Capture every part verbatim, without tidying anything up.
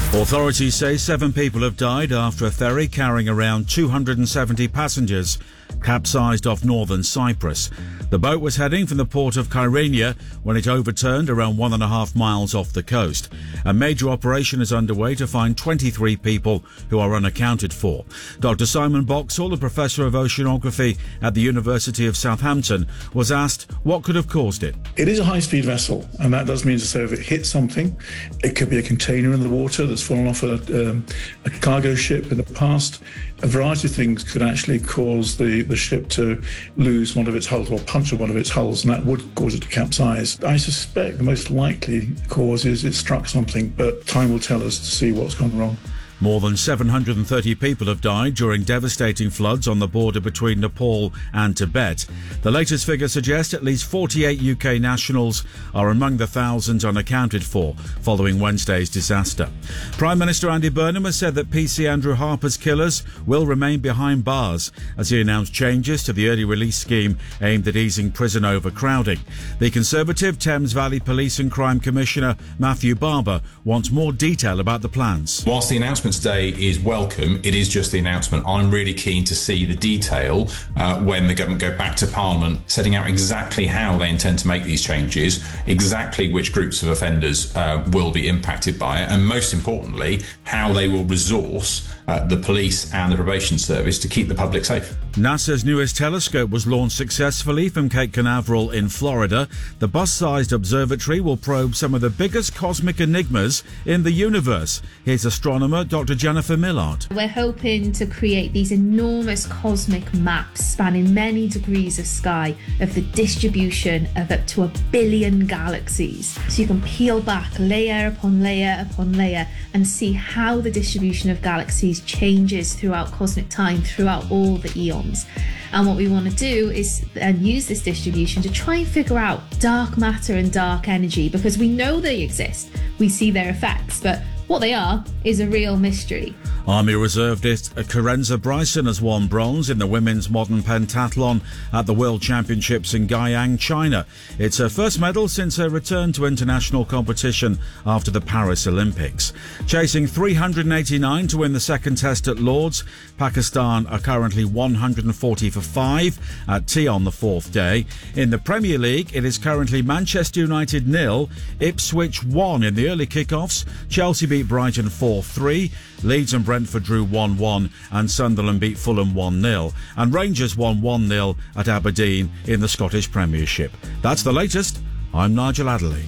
Authorities say seven people have died after a ferry carrying around two hundred seventy passengers capsized off northern Cyprus. The boat was heading from the port of Kyrenia when it overturned around one and a half miles off the coast. A major operation is underway to find twenty-three people who are unaccounted for. Doctor Simon Boxall, a professor of oceanography at the University of Southampton, was asked what could have caused it. It is a high-speed vessel, and that does mean to say if it hits something, it could be a container in the water that's fallen off a, um, a cargo ship in the past. A variety of things could actually cause the, the ship to lose one of its hulls or puncture one of its hulls, and that would cause it to capsize. I suspect the most likely cause is it struck something, but time will tell us to see what's gone wrong. More than seven hundred thirty people have died during devastating floods on the border between Nepal and Tibet. The latest figures suggest at least forty-eight U K nationals are among the thousands unaccounted for following Wednesday's disaster. Prime Minister Andy Burnham has said that P C Andrew Harper's killers will remain behind bars as he announced changes to the early release scheme aimed at easing prison overcrowding. The Conservative Thames Valley Police and Crime Commissioner Matthew Barber wants more detail about the plans. Whilst the announcement today is welcome, it is just the announcement. I'm really keen to see the detail uh, when the government go back to Parliament, setting out exactly how they intend to make these changes, exactly which groups of offenders uh, will be impacted by it, and most importantly, how they will resource uh, the police and the probation service to keep the public safe. NASA's newest telescope was launched successfully from Cape Canaveral in Florida. The bus-sized observatory will probe some of the biggest cosmic enigmas in the universe. Here's astronomer Doctor Jennifer Millard. We're hoping to create these enormous cosmic maps spanning many degrees of sky of the distribution of up to a billion galaxies. So you can peel back layer upon layer upon layer and see how the distribution of galaxies changes throughout cosmic time, throughout all the eons. And what we want to do is and use this distribution to try and figure out dark matter and dark energy, because we know they exist, we see their effects, but what they are is a real mystery. Army reservist Karenza Bryson has won bronze in the women's modern pentathlon at the World Championships in Guiyang, China. It's her first medal since her return to international competition after the Paris Olympics. Chasing three hundred eighty-nine to win the second test at Lord's, Pakistan are currently one hundred forty for five at tea on the fourth day. In the Premier League, it is currently Manchester United nil, Ipswich one in the early kickoffs. Chelsea beat Brighton four three, Leeds and Brentford drew one one, and Sunderland beat Fulham one nil, and Rangers won one nil at Aberdeen in the Scottish Premiership. That's the latest. I'm Nigel Adderley.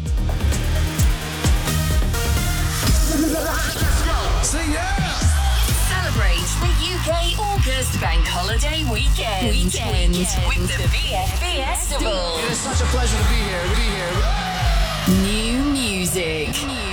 Celebrate the U K August Bank Holiday Weekend, weekend with the V F B Festival. It is such a pleasure to be here. To be here. New music.